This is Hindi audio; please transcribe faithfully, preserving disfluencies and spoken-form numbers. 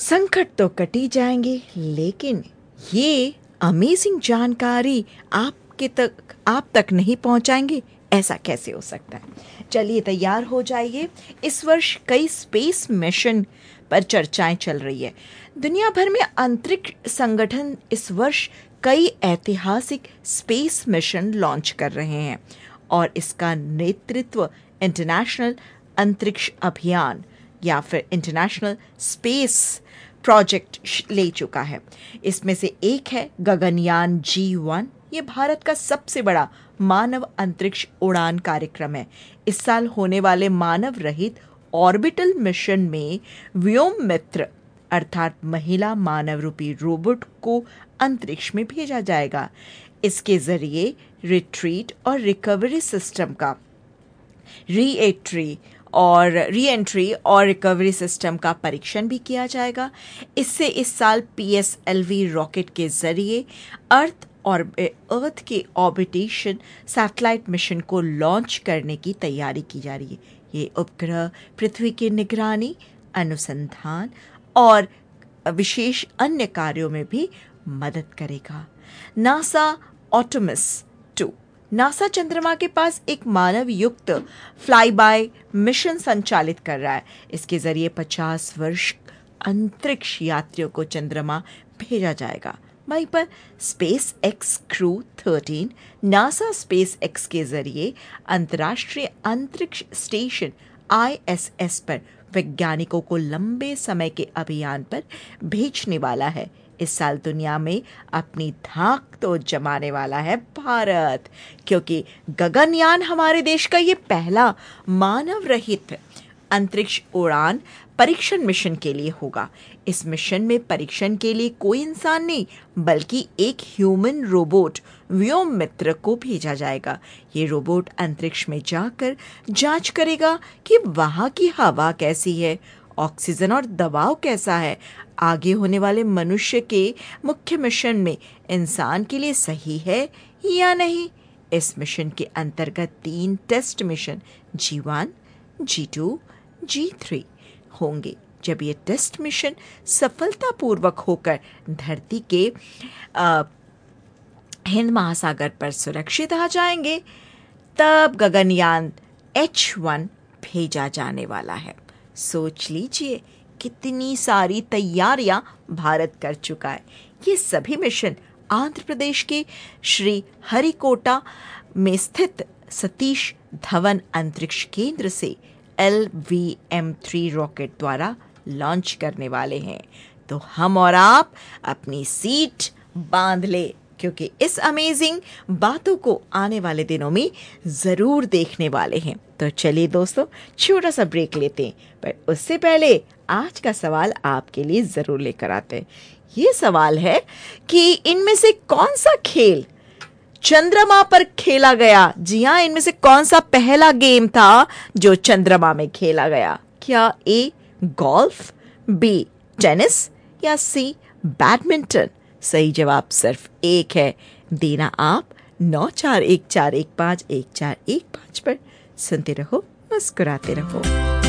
संकट तो कटी जाएंगे, लेकिन ये अमेजिंग जानकारी आपके तक आप तक नहीं पहुंचाएंगे, ऐसा कैसे हो सकता है। चलिए तैयार हो जाइए। इस वर्ष कई स्पेस मिशन पर चर्चाएं चल रही है। दुनिया भर में अंतरिक्ष संगठन इस वर्ष कई ऐतिहासिक स्पेस मिशन लॉन्च कर रहे हैं और इसका नेतृत्व इंटरनेशनल अंतरिक्ष अभियान या फिर इंटरनेशनल स्पेस प्रोजेक्ट ले चुका है। इसमें से एक है गगनयान जी वन। ये भारत का सबसे बड़ा मानव अंतरिक्ष उड़ान कार्यक्रम है। इस साल होने वाले मानव रहित ऑर्बिटल मिशन में व्योममित्र अर्थात महिला मानव रूपी रोबोट को अंतरिक्ष में भेजा जाएगा। इसके जरिए रिट्रीट और रिकवरी सिस्टम का रीएंट्री और रीएंट्री और रिकवरी सिस्टम का परीक्षण भी किया जाएगा। इससे इस साल पीएसएलवी रॉकेट के जरिए अर्थ और अर्थ के ऑर्बिटेशन सैटेलाइट मिशन को लॉन्च करने की तैयारी की जा रही है। ये उपग्रह पृथ्वी की निगरानी, अनुसंधान और विशेष अन्य कार्यों में भी मदद करेगा। नासा ऑप्टिमस टू नासा चंद्रमा के पास एक मानव युक्त फ्लाई बाय मिशन संचालित कर रहा है। इसके जरिए पचास वर्ष अंतरिक्ष यात्रियों को चंद्रमा भेजा जाएगा। वहीं पर space x crew thirteen NASA space x के जरिए अंतर्राष्ट्रीय अंतरिक्ष स्टेशन आईएसएस पर वैज्ञानिकों को लंबे समय के अभियान पर भेजने वाला है। इस साल दुनिया में अपनी धाक तो जमाने वाला है भारत, क्योंकि गगनयान हमारे देश का ये पहला मानव रहित अंतरिक्ष उड़ान परीक्षण मिशन के लिए होगा। इस मिशन में परीक्षण के लिए कोई इंसान नहीं बल्कि एक ह्यूमन रोबोट व्योममित्र को भेजा जाएगा। ये रोबोट अंतरिक्ष में जाकर जांच करेगा कि वहां की हवा कैसी है, ऑक्सीजन और दबाव कैसा है, आगे होने वाले मनुष्य के मुख्य मिशन में इंसान के लिए सही है या नहीं। इस मिशन के अंतर्गत तीन test mission ji one, ji to, ji three होंगे। जब ये टेस्ट मिशन सफलतापूर्वक होकर धरती के आ, हिंद महासागर पर सुरक्षित आ जाएंगे, तब गगनयान एच वन भेजा जाने वाला है। सोच लीजिए कितनी सारी तैयारियां भारत कर चुका है। ये सभी मिशन आंध्र प्रदेश के श्री हरिकोटा में स्थित सतीश धवन अंतरिक्ष केंद्र से L V M three rocket द्वारा लॉन्च करने वाले हैं। तो हम और आप अपनी सीट बांध ले, क्योंकि इस अमेजिंग बातों को आने वाले दिनों में जरूर देखने वाले हैं। तो चलिए दोस्तों, छोटा सा ब्रेक लेते हैं, पर उससे पहले आज का सवाल आपके लिए जरूर लेकर आते हैं। ये सवाल है कि इनमें से कौन सा खेल चंद्रमा पर खेला गया? जी हाँ, इनमें से कौन सा पहला गेम था जो चंद्रमा में खेला गया? क्या ए गोल्फ, बी टेनिस या सी बैडमिंटन? सही जवाब सिर्फ एक है। देना आप नौ चार एक चार एक पाँच एक चार एक पाँच पर। सुनते रहो, मुस्कुराते रहो।